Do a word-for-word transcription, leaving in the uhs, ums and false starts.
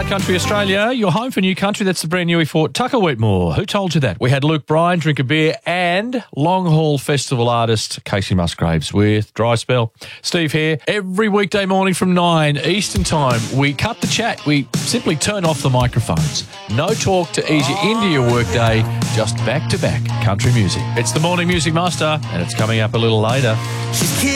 Country Australia, your home for new country. That's the brand new E four. Tucker Wetmore. Who told you that? We had Luke Bryan drink a beer and Long Haul Festival artist Casey Musgraves with Dry Spell. Steve here. Every weekday morning from nine Eastern Time, we cut the chat. We simply turn off the microphones. No talk to ease you into your workday, just back-to-back country music. It's the Morning Music Master, and it's coming up a little later. She's